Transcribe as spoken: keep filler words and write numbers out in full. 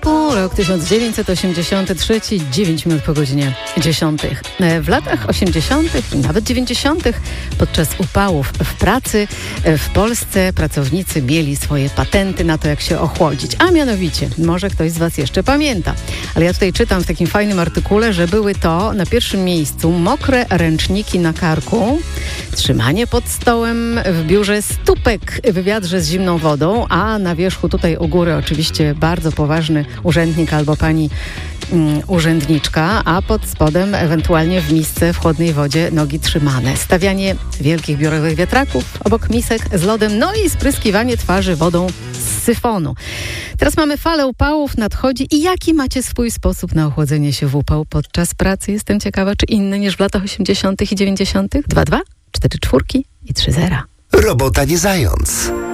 Rok tysiąc dziewięćset osiemdziesiąty trzeci, dziewięć minut po godzinie dziesiątej. W latach osiemdziesiątych i nawet dziewięćdziesiątych podczas upałów w pracy w Polsce pracownicy mieli swoje patenty na to, jak się ochłodzić. A mianowicie, może ktoś z Was jeszcze pamięta, ale ja tutaj czytam w takim fajnym artykule, że były to na pierwszym miejscu mokre ręczniki na karku, trzymanie pod stołem w biurze, stópek w wiadrze z zimną wodą, a na wierzchu tutaj u góry oczywiście bardzo poważny urzędnik albo pani um, urzędniczka, a pod spodem ewentualnie w misce w chłodnej wodzie nogi trzymane. Stawianie wielkich biurowych wiatraków obok misek z lodem, no i spryskiwanie twarzy wodą z syfonu. Teraz mamy falę upałów, nadchodzi i jaki macie swój sposób na ochłodzenie się w upał podczas pracy? Jestem ciekawa, czy inny niż w latach osiemdziesiątych i dziewięćdziesiątych? dwa dwa, cztery czwórki i trzy zera. Robota nie zając.